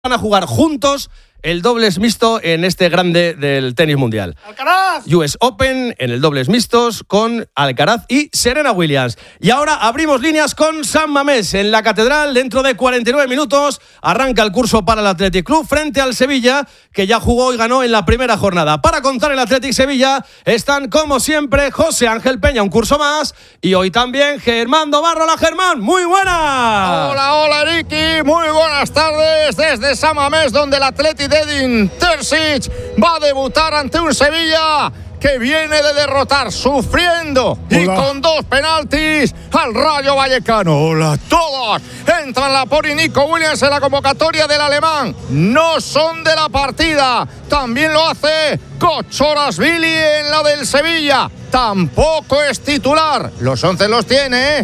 van a jugar juntos el dobles mixto en este grande del tenis mundial. ¡Alcaraz! US Open en el dobles mixtos con Alcaraz y Serena Williams. Y ahora abrimos líneas con San Mamés en la Catedral. Dentro de 49 minutos arranca el curso para el Athletic Club frente al Sevilla, que ya jugó y ganó en la primera jornada. Para contar el Athletic Sevilla están, como siempre, José Ángel Peña, un curso más, y hoy también Germán Dobarro. Hola, Germán, muy buenas. Hola, Ricky, muy buenas tardes desde San Mamés, donde el Athletic de Edin Terzic va a debutar ante un Sevilla que viene de derrotar sufriendo y con 2 penaltis al Rayo Vallecano. Hola a todos. Entran Laporte y Nico Williams en la convocatoria del alemán. No son de la partida. También lo hace Kochorashvili en la del Sevilla. Tampoco es titular. Los 11 los tiene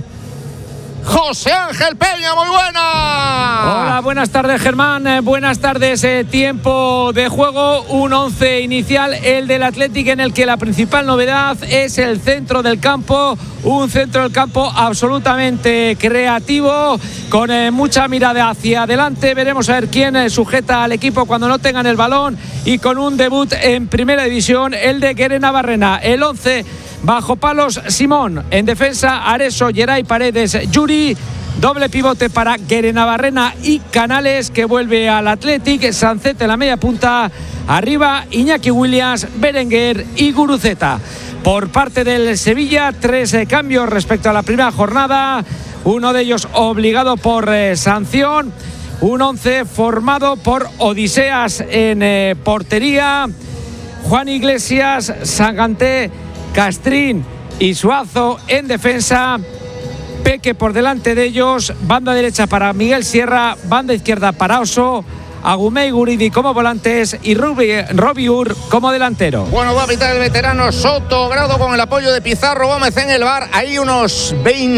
José Ángel Peña, muy buena. Hola, buenas tardes, Germán. Buenas tardes. Tiempo de juego, un 11 inicial, el del Athletic, en el que la principal novedad es el centro del campo. Un centro del campo absolutamente creativo, con mucha mirada hacia adelante. Veremos a ver quién sujeta al equipo cuando no tengan el balón, y con un debut en primera división, el de Guerena-Barrena. El 11 bajo palos: Simón, en defensa Areso, Geray, Paredes, Yuri. Doble pivote para Guerena-Barrena y Canales, que vuelve al Athletic. Sancet en la media punta. Arriba Iñaki Williams, Berenguer y Guruceta. Por parte del Sevilla, 3 cambios respecto a la primera jornada, uno de ellos obligado por sanción. Un 11 formado por Odiseas en portería, Juan Iglesias, Sanganté, Castrín y Suazo en defensa. Peque por delante de ellos, banda derecha para Miguel Sierra, banda izquierda para Oso, Agumé y Guridi como volantes y Robiur como delantero. Bueno, va a pitar el veterano Soto Grado con el apoyo de Pizarro Gómez en el bar. Hay unos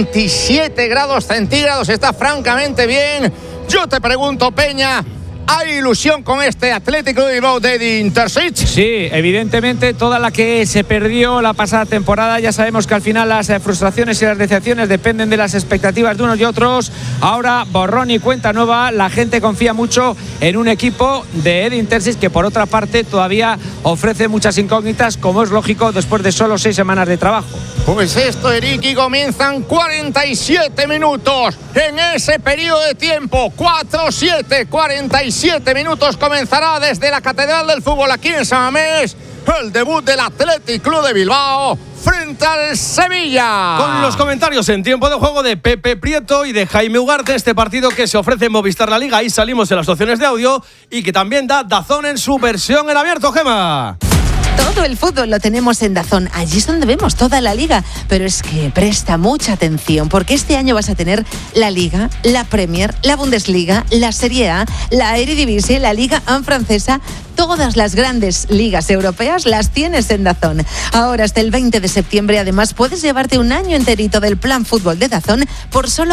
27 grados centígrados, está francamente bien. Yo te pregunto, Peña, ¿hay ilusión con este Atlético de Bilbao de Edin Terzic? Sí, evidentemente, toda la que se perdió la pasada temporada. Ya sabemos que al final las frustraciones y las decepciones dependen de las expectativas de unos y otros. Ahora, borrón y cuenta nueva. La gente confía mucho en un equipo de Edin Terzic que, por otra parte, todavía ofrece muchas incógnitas, como es lógico, después de solo 6 semanas de trabajo. Pues esto, Eriki, comienzan 47 minutos en ese periodo de tiempo. 4-7, 47 minutos comenzará desde la Catedral del Fútbol aquí en San Mamés el debut del Athletic Club de Bilbao frente al Sevilla. Con los comentarios en tiempo de juego de Pepe Prieto y de Jaime Ugarte, este partido que se ofrece en Movistar La Liga. Ahí salimos en las opciones de audio, y que también da DAZN en su versión en abierto, Gema. Todo el fútbol lo tenemos en DAZN, allí es donde vemos toda la Liga, pero es que presta mucha atención, porque este año vas a tener la Liga, la Premier, la Bundesliga, la Serie A, la Eredivisie, la Liga 1 francesa. Todas las grandes ligas europeas las tienes en DAZN. Ahora, hasta el 20 de septiembre, además, puedes llevarte un año enterito del plan fútbol de DAZN por solo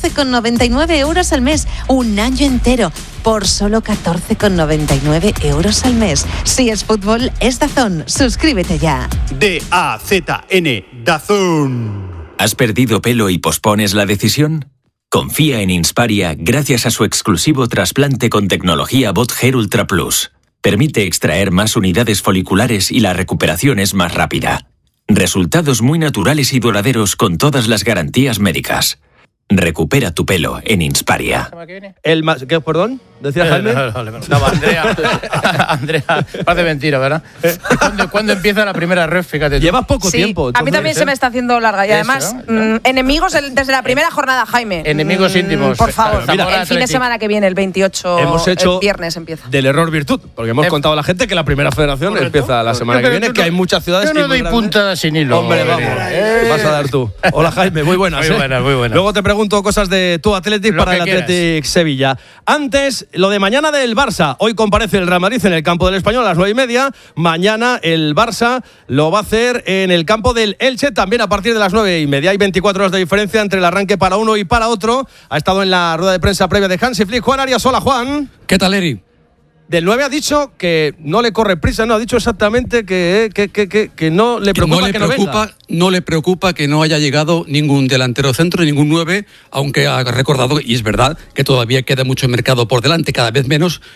14,99 euros al mes. Un año entero por solo 14,99 euros al mes. Si es fútbol, es DAZN. Suscríbete ya. DAZN, DAZN. ¿Has perdido pelo y pospones la decisión? Confía en Insparia gracias a su exclusivo trasplante con tecnología Bot Hair Ultra Plus. Permite extraer más unidades foliculares y la recuperación es más rápida. Resultados muy naturales y duraderos con todas las garantías médicas. Recupera tu pelo en Insparia. ¿Qué, perdón? ¿Decía Jaime? No, Andrea, parece mentira, ¿verdad? ¿Cuándo empieza la primera ref? Fíjate tú. Llevas poco tiempo. A mí también se me está haciendo larga. Y además, enemigos desde la primera jornada, Jaime. Enemigos íntimos. Por favor, Mira, el fin de semana que viene, el 28, hemos hecho el viernes empieza. Del error virtud, porque hemos contado a la gente que la primera federación empieza la semana que viene, que hay muchas ciudades. Yo no doy puntada sin hilo. Hombre, vamos. Vas a dar tú. Hola, Jaime, muy buenas. Muy buenas. Luego te pregunto cosas de tu Athletic para el Athletic Sevilla. Antes, lo de mañana del Barça. Hoy comparece el Real Madrid en el campo del Español a las 9:30. Mañana el Barça lo va a hacer en el campo del Elche, también a partir de las 9:30. Hay 24 horas de diferencia entre el arranque para uno y para otro. Ha estado en la rueda de prensa previa de Hansi Flick Juan Arias. Hola, Juan. ¿Qué tal, Eri? Del 9 ha dicho que no le corre prisa, no, ha dicho exactamente que no le preocupa que no venga. No le preocupa que no haya llegado ningún delantero centro, ningún 9, aunque ha recordado, y es verdad, que todavía queda mucho mercado por delante, cada vez menos,